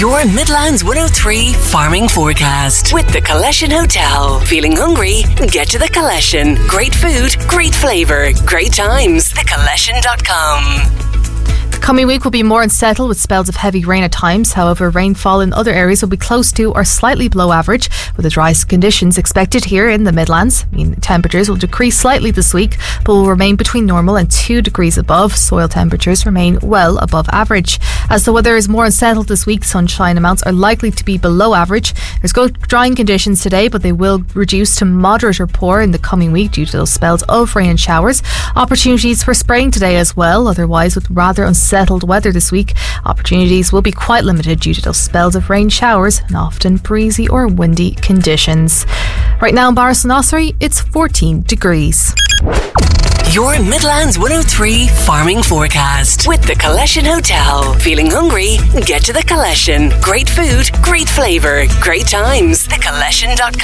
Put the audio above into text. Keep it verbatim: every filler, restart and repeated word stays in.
Your Midlands one oh three farming forecast with the Collection Hotel. Feeling hungry? Get to the Collection. Great food, great flavour, great times. the collection dot com. The coming week will be more unsettled with spells of heavy rain at times. However, rainfall in other areas will be close to or slightly below average, with the driest conditions expected here in the Midlands. I mean, temperatures will decrease slightly this week, but will remain between normal and two degrees above. Soil temperatures remain well above average. As the weather is more unsettled this week, sunshine amounts are likely to be below average. There's good drying conditions today, but they will reduce to moderate or poor in the coming week due to those spells of rain and showers. Opportunities for spraying today as well. Otherwise, with rather unsettled weather this week, opportunities will be quite limited due to those spells of rain showers and often breezy or windy conditions. Right now in Barras and Ossory, it's fourteen degrees. Your Midlands one oh three farming forecast with the Collection Hotel. Feeling hungry? Get to the Collection. Great food, great flavour, great times. the collection dot com.